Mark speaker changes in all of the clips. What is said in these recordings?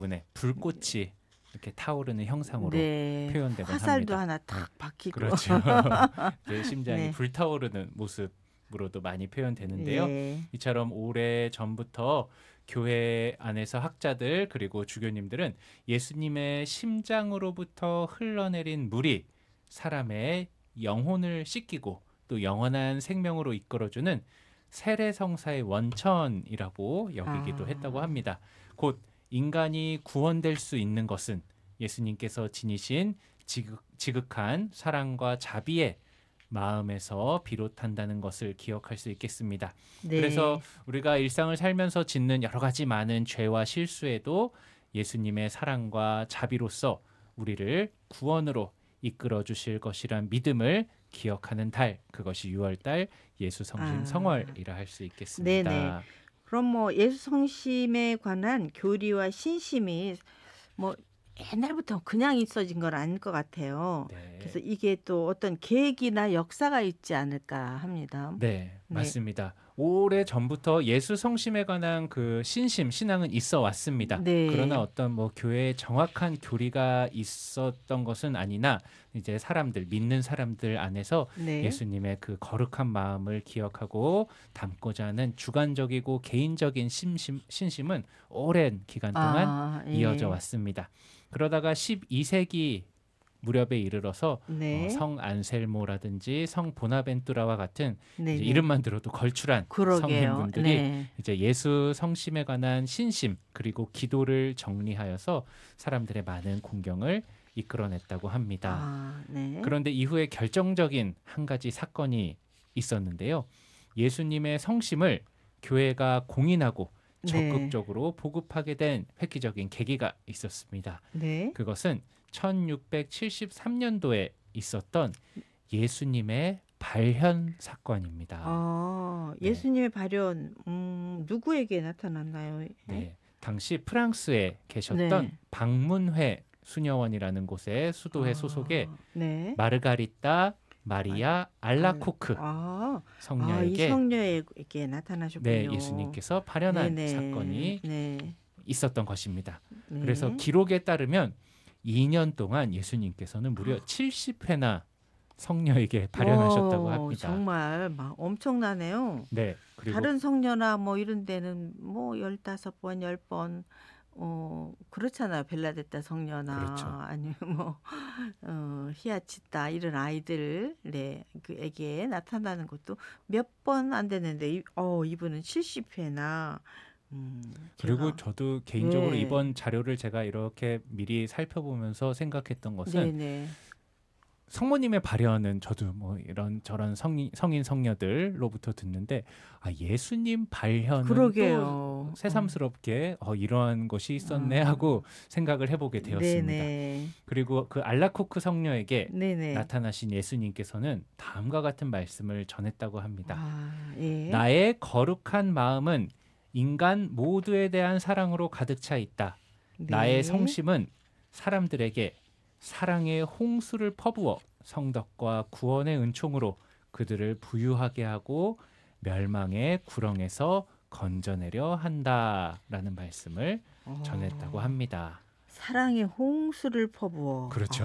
Speaker 1: 부분에 불꽃이 이렇게 타오르는 형상으로
Speaker 2: 네.
Speaker 1: 표현되곤
Speaker 2: 화살도
Speaker 1: 합니다.
Speaker 2: 하나 탁 박히고.
Speaker 1: 그렇죠. 이제 심장이
Speaker 2: 네.
Speaker 1: 불타오르는 모습으로도 많이 표현되는데요.
Speaker 2: 예.
Speaker 1: 이처럼 오래 전부터 교회 안에서 학자들 그리고 주교님들은 예수님의 심장으로부터 흘러내린 물이 사람의 영혼을 씻기고 또 영원한 생명으로 이끌어주는 세례성사의 원천이라고 여기기도 했다고
Speaker 2: 아.
Speaker 1: 합니다. 곧 인간이 구원될 수 있는 것은 예수님께서 지니신 지극한 사랑과 자비의 마음에서 비롯한다는 것을 기억할 수 있겠습니다.
Speaker 2: 네.
Speaker 1: 그래서 우리가 일상을 살면서 짓는 여러 가지 많은 죄와 실수에도 예수님의 사랑과 자비로서 우리를 구원으로 이끌어 주실 것이란 믿음을 기억하는 달, 그것이 6월달 예수 성심
Speaker 2: 아.
Speaker 1: 성월이라 할 수 있겠습니다.
Speaker 2: 네네. 그럼 뭐 예수 성심에 관한 교리와 신심이 뭐 옛날부터 그냥 있어진 건 아닐 것 같아요. 그래서
Speaker 1: 네.
Speaker 2: 이게 또 어떤 계기나 역사가 있지 않을까 합니다.
Speaker 1: 네,
Speaker 2: 네.
Speaker 1: 맞습니다. 오래 전부터 예수 성심에 관한 그 신앙은 있어 왔습니다. 그러나
Speaker 2: 네.
Speaker 1: 어떤 뭐 교회에 정확한 교리가 있었던 것은 아니나 이제 믿는 사람들 안에서
Speaker 2: 네.
Speaker 1: 예수님의 그 거룩한 마음을 기억하고 담고자 하는 주관적이고 개인적인 신심은 오랜 기간 동안
Speaker 2: 아,
Speaker 1: 이어져
Speaker 2: 예.
Speaker 1: 왔습니다. 그러다가 12세기 무렵에 이르러서
Speaker 2: 네.
Speaker 1: 성 안셀모라든지 성 보나벤투라와 같은 이제
Speaker 2: 네네.
Speaker 1: 이름만 들어도 걸출한
Speaker 2: 그러게요.
Speaker 1: 성인분들이
Speaker 2: 네.
Speaker 1: 이제 예수 성심에 관한 신심 그리고 기도를 정리하여서 사람들의 많은 공경을 이끌어냈다고 합니다.
Speaker 2: 아, 네.
Speaker 1: 그런데 이후에 결정적인 한 가지 사건이 있었는데요. 예수님의 성심을 교회가 공인하고
Speaker 2: 네.
Speaker 1: 적극적으로 보급하게 된 획기적인 계기가 있었습니다.
Speaker 2: 네.
Speaker 1: 그것은 1673년도에 있었던 예수님의 발현 사건입니다.
Speaker 2: 아,
Speaker 1: 네.
Speaker 2: 예수님의 발현, 누구에게 나타났나요?
Speaker 1: 네, 당시 프랑스에 계셨던
Speaker 2: 네.
Speaker 1: 박문회 수녀원이라는 곳의 수도회 소속의
Speaker 2: 아, 네.
Speaker 1: 마르가리타 마리아 알라코크
Speaker 2: 이
Speaker 1: 성녀에게
Speaker 2: 성녀에게 나타나셨군요.
Speaker 1: 네, 예수님께서 발현한
Speaker 2: 네네.
Speaker 1: 사건이
Speaker 2: 네.
Speaker 1: 있었던 것입니다.
Speaker 2: 네.
Speaker 1: 그래서 기록에 따르면 2년 동안 예수님께서는 무려 70회나 성녀에게 발현하셨다고 합니다.
Speaker 2: 정말 막 엄청나네요.
Speaker 1: 네, 그리고
Speaker 2: 다른 성녀나 뭐 이런 데는 뭐 15번, 10번 그렇잖아요. 벨라데타 성녀나
Speaker 1: 그렇죠.
Speaker 2: 아니면 뭐 히아치타 이런 아이들 그에게 나타나는 것도 몇 번 안 되는데 이분은 70회나
Speaker 1: 그리고
Speaker 2: 제가
Speaker 1: 저도 개인적으로
Speaker 2: 네.
Speaker 1: 이번 자료를 제가 이렇게 미리 살펴보면서 생각했던 것은
Speaker 2: 네네.
Speaker 1: 성모님의 발현은 저도 뭐 이런 저런 성인 성녀들로부터 듣는데 예수님 발현은 또
Speaker 2: 그러게요.
Speaker 1: 새삼스럽게 이러한 것이 있었네
Speaker 2: 아.
Speaker 1: 하고 생각을 해보게 되었습니다.
Speaker 2: 네네.
Speaker 1: 그리고 그 알라코크 성녀에게
Speaker 2: 네네.
Speaker 1: 나타나신 예수님께서는 다음과 같은 말씀을 전했다고 합니다.
Speaker 2: 아, 예.
Speaker 1: 나의 거룩한 마음은 인간 모두에 대한 사랑으로 가득 차 있다. 나의
Speaker 2: 네.
Speaker 1: 성심은 사람들에게 사랑의 홍수를 퍼부어 성덕과 구원의 은총으로 그들을 부유하게 하고 멸망의 구렁에서 건져내려 한다라는 말씀을 전했다고 합니다.
Speaker 2: 사랑의 홍수를 퍼부어.
Speaker 1: 그렇죠.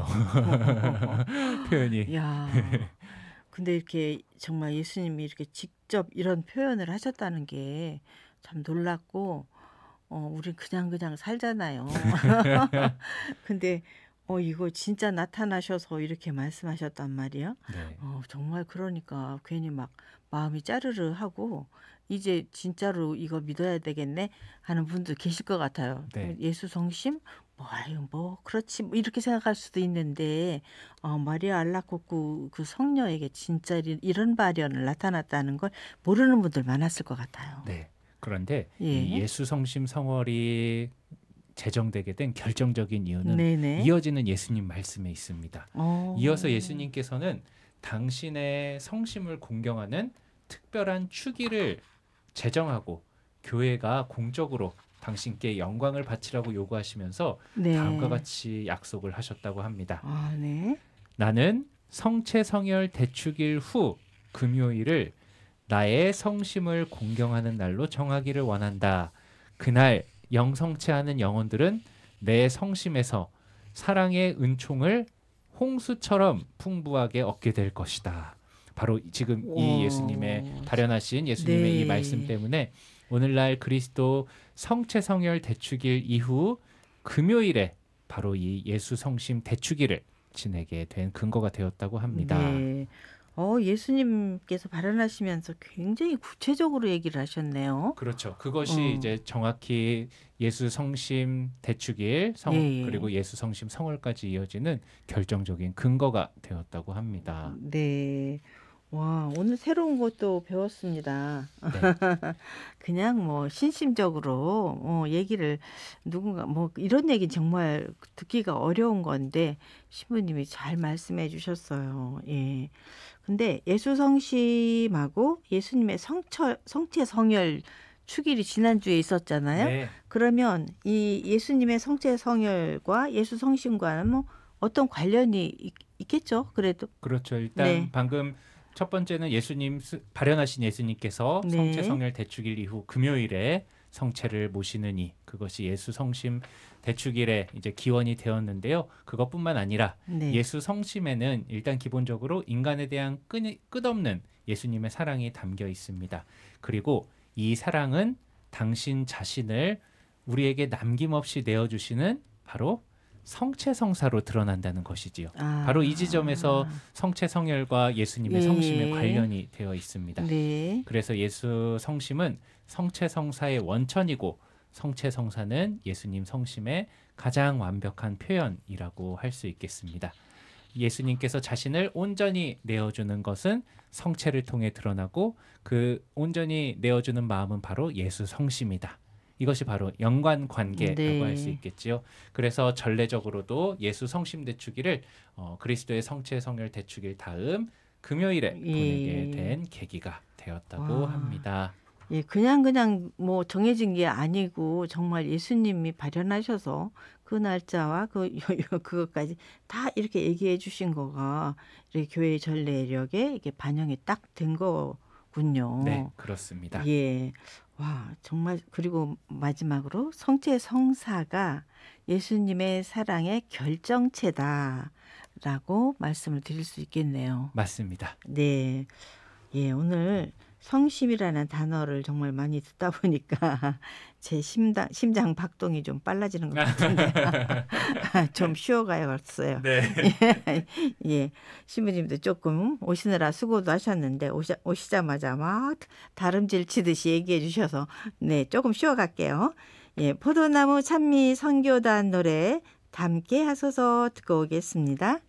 Speaker 1: 표현이.
Speaker 2: 야. 근데 이렇게 정말 예수님이 이렇게 직접 이런 표현을 하셨다는 게 참 놀랍고, 우린 그냥 살잖아요. 근데 이거 진짜 나타나셔서 이렇게 말씀하셨단 말이야.
Speaker 1: 네.
Speaker 2: 정말 그러니까 괜히 막 마음이 짜르르 하고 이제 진짜로 이거 믿어야 되겠네 하는 분도 계실 것 같아요.
Speaker 1: 네.
Speaker 2: 예수 성심? 뭐 그렇지 뭐 이렇게 생각할 수도 있는데 마리아 알라코크 그 성녀에게 진짜 이런 발현을 나타났다는 걸 모르는 분들 많았을 것 같아요.
Speaker 1: 네. 그런데
Speaker 2: 예.
Speaker 1: 이 예수 성심 성월이 제정되게 된 결정적인 이유는
Speaker 2: 네네.
Speaker 1: 이어지는 예수님 말씀에 있습니다. 이어서 예수님께서는 당신의 성심을 공경하는 특별한 축일을 제정하고 교회가 공적으로 당신께 영광을 바치라고 요구하시면서
Speaker 2: 네.
Speaker 1: 다음과 같이 약속을 하셨다고 합니다.
Speaker 2: 아, 네.
Speaker 1: 나는 성체성혈 대축일 후 금요일을 나의 성심을 공경하는 날로 정하기를 원한다. 그날 영성체하는 영혼들은 내 성심에서 사랑의 은총을 홍수처럼 풍부하게 얻게 될 것이다. 바로 지금 이 예수님의
Speaker 2: 오,
Speaker 1: 발현하신 예수님의 이 말씀
Speaker 2: 네.
Speaker 1: 때문에 오늘날 그리스도 성체 성혈 대축일 이후 금요일에 바로 이 예수 성심 대축일을 지내게 된 근거가 되었다고 합니다.
Speaker 2: 네. 예수님께서 발언하시면서 굉장히 구체적으로 얘기를 하셨네요.
Speaker 1: 그렇죠. 그것이
Speaker 2: 어,
Speaker 1: 이제 정확히 예수 성심 대축일
Speaker 2: 예,
Speaker 1: 그리고
Speaker 2: 예.
Speaker 1: 예수 성심 성월까지 이어지는 결정적인 근거가 되었다고 합니다.
Speaker 2: 네. 와, 오늘 새로운 것도 배웠습니다.
Speaker 1: 네,
Speaker 2: 그냥 뭐 신심적으로 얘기를 누군가 뭐 이런 얘기 정말 듣기가 어려운 건데 신부님이 잘 말씀해 주셨어요. 예. 근데 예수 성심하고 예수님의 성체 성혈 축일이 지난주에 있었잖아요.
Speaker 1: 네,
Speaker 2: 그러면 이 예수님의 성체 성혈과 예수 성심과는 뭐 어떤 관련이 있겠죠? 그래도.
Speaker 1: 그렇죠. 일단
Speaker 2: 네.
Speaker 1: 방금 첫 번째는 발현하신 예수님께서 성체
Speaker 2: 네.
Speaker 1: 성혈 대축일 이후 금요일에 성체를 모시느니 그것이 예수 성심 대축일에 이제 기원이 되었는데요. 그것뿐만 아니라
Speaker 2: 네.
Speaker 1: 예수 성심에는 일단 기본적으로 인간에 대한 끝없는 예수님의 사랑이 담겨 있습니다. 그리고 이 사랑은 당신 자신을 우리에게 남김없이 내어주시는 바로 성체성사로 드러난다는 것이지요. 바로 이 지점에서
Speaker 2: 아.
Speaker 1: 성체성혈과 예수님의 성심에
Speaker 2: 예.
Speaker 1: 관련이 되어 있습니다.
Speaker 2: 네.
Speaker 1: 그래서 예수 성심은 성체성사의 원천이고 성체성사는 예수님 성심의 가장 완벽한 표현이라고 할 수 있겠습니다. 예수님께서 자신을 온전히 내어주는 것은 성체를 통해 드러나고 그 온전히 내어주는 마음은 바로 예수 성심이다. 이것이 바로 연관 관계라고 할 수
Speaker 2: 네.
Speaker 1: 있겠지요. 그래서 전례적으로도 예수 성심 대축일을 그리스도의 성체 성혈 대축일 다음 금요일에 보내게
Speaker 2: 예.
Speaker 1: 된 계기가 되었다고
Speaker 2: 와.
Speaker 1: 합니다.
Speaker 2: 예, 그냥 뭐 정해진 게 아니고 정말 예수님이 발현하셔서 그 날짜와 그것까지 다 이렇게 얘기해 주신 거가 이렇게 교회 전례력에 이게 반영이 딱 된 거군요.
Speaker 1: 네, 그렇습니다.
Speaker 2: 예. 와, 정말 그리고 마지막으로 성체 성사가 예수님의 사랑의 결정체다라고 말씀을 드릴 수 있겠네요.
Speaker 1: 맞습니다.
Speaker 2: 네. 예, 오늘 성심이라는 단어를 정말 많이 듣다 보니까 제 심장 박동이 좀 빨라지는 것 같은데 좀 쉬어가야겠어요.
Speaker 1: 네.
Speaker 2: 예, 신부님도 조금 오시느라 수고도 하셨는데 오시자마자 막 다름질 치듯이 얘기해 주셔서 네, 조금 쉬어갈게요. 예, 포도나무 찬미 선교단 노래 담게 하소서 듣고 오겠습니다.